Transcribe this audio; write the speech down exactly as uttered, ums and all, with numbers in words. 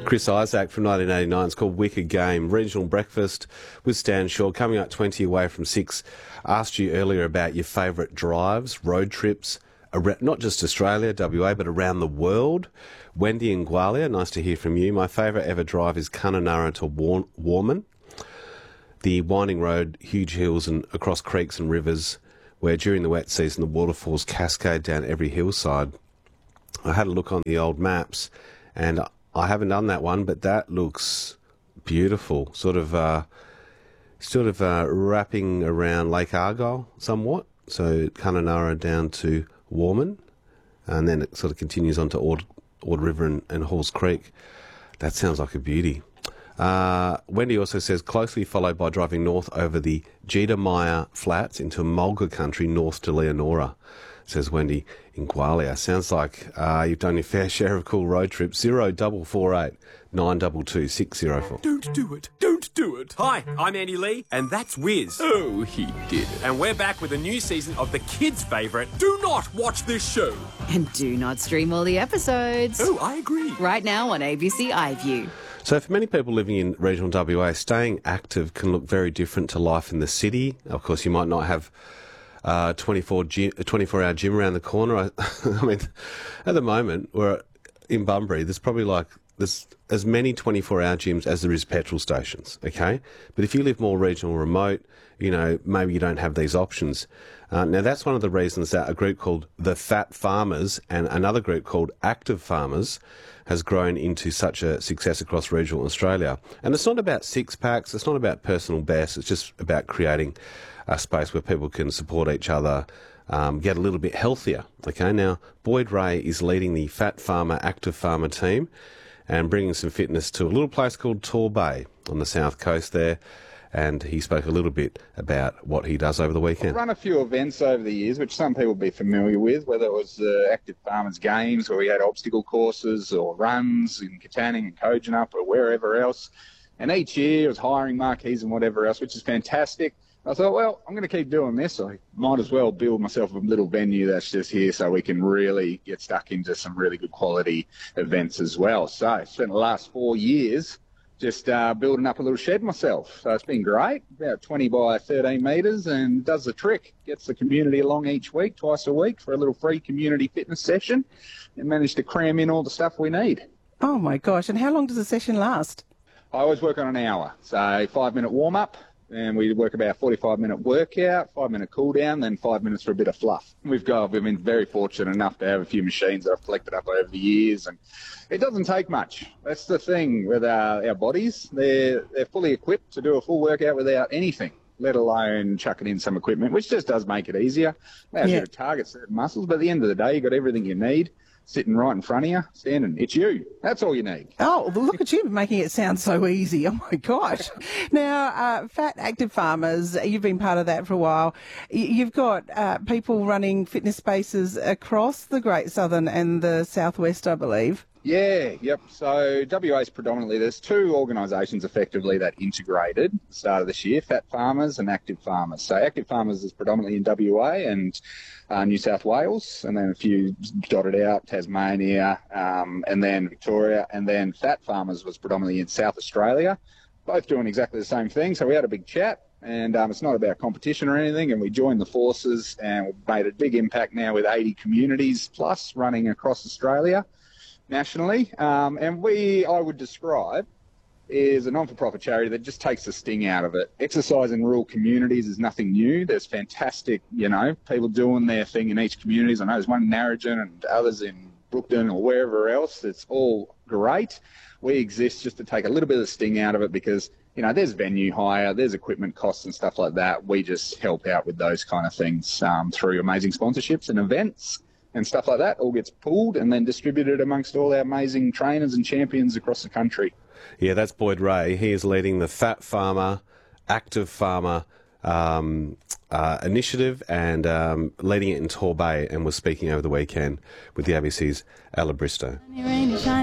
Chris Isaac from nineteen eighty-nine. It's called Wicked Game. Regional breakfast with Stan Shaw. Coming up twenty away from six. Asked you earlier about your favourite drives, road trips, around, not just Australia, W A, but around the world. Wendy in Gwalia, nice to hear from you. My favourite ever drive is Kununurra to War- Warman. The winding road, huge hills and across creeks and rivers, where during the wet season the waterfalls cascade down every hillside. I had a look on the old maps, and I haven't done that one, but that looks beautiful. Sort of, uh, sort of uh, wrapping around Lake Argyle somewhat. So Kununurra down to Warman, and then it sort of continues on to Ord, Ord River and, and Halls Creek. That sounds like a beauty. Uh, Wendy also says closely followed by driving north over the Jetermeyer Flats into Mulga country north to Leonora, says Wendy in Gwalia. Sounds like uh, you've done your fair share of cool road trips. Zero double four eight nine two two six zero four. Don't do it. Don't do it. Hi, I'm Andy Lee, and that's Wiz. Oh, he did it. And we're back with a new season of the kids' favourite. Do not watch this show. And do not stream all the episodes. Oh, I agree. Right now on A B C iView. So for many people living in regional W A, staying active can look very different to life in the city. Of course, you might not have uh, twenty-four hour gym around the corner. I, I mean, at the moment, we're in Bunbury, there's probably like there's as many twenty-four hour gyms as there is petrol stations, okay? But if you live more regional remote, you know, maybe you don't have these options. Uh, now, that's one of the reasons that a group called the Fat Farmers and another group called Active Farmers has grown into such a success across regional Australia. And it's not about six-packs, it's not about personal best, it's just about creating a space where people can support each other, um, get a little bit healthier. Okay, now, Boyd Ray is leading the Fat Farmer, Active Farmer team and bringing some fitness to a little place called Torbay on the south coast there. And he spoke a little bit about what he does over the weekend. I've run a few events over the years, which some people will be familiar with, whether it was the Active Farmers Games, where we had obstacle courses, or runs in Katanning and Kojonup, or wherever else. And each year it was hiring marquees and whatever else, which is fantastic. I thought, well, I'm going to keep doing this. I might as well build myself a little venue that's just here so we can really get stuck into some really good quality events as well. So I spent the last four years just uh, building up a little shed myself. So it's been great, about twenty by thirteen metres, and does the trick. Gets the community along each week, twice a week, for a little free community fitness session, and managed to cram in all the stuff we need. Oh, my gosh. And how long does a session last? I always work on an hour. So five-minute warm-up, and we work about a forty-five minute workout, five-minute cool-down, then five minutes for a bit of fluff. We've got, we've been very fortunate enough to have a few machines that I've collected up over the years, and it doesn't take much. That's the thing with our, our bodies. They're, they're fully equipped to do a full workout without anything, let alone chucking in some equipment, which just does make it easier. Allows Yeah. you to target certain muscles, but at the end of the day, you've got everything you need sitting right in front of you, standing. It's you. That's all you need. Oh, well, look at you making it sound so easy. Oh, my gosh. Now, uh, Fat Active Farmers, you've been part of that for a while. Y- You've got uh, people running fitness spaces across the Great Southern and the Southwest, I believe. Yeah, yep. So W A is predominantly, there's two organisations effectively that integrated at the start of this year, Fat Farmers and Active Farmers. So Active Farmers is predominantly in W A and uh, New South Wales, and then a few dotted out, Tasmania, um, and then Victoria, and then Fat Farmers was predominantly in South Australia, both doing exactly the same thing. So we had a big chat, and um, it's not about competition or anything, and we joined the forces, and we've made a big impact now with eighty communities plus running across Australia nationally. Um, and we, I would describe, is a non-for-profit charity that just takes the sting out of it. Exercise in rural communities is nothing new. There's fantastic, you know, people doing their thing in each community. I know there's one in Narrogin and others in Brookton or wherever else. It's all great. We exist just to take a little bit of the sting out of it because, you know, there's venue hire, there's equipment costs and stuff like that. We just help out with those kind of things um, through amazing sponsorships and events and stuff like that. All gets pooled and then distributed amongst all our amazing trainers and champions across the country. Yeah, that's Boyd Ray. He is leading the Fat Farmer, Active Farmer um, uh, initiative and um, leading it in Torbay, and was speaking over the weekend with the A B C's Ella Bristow.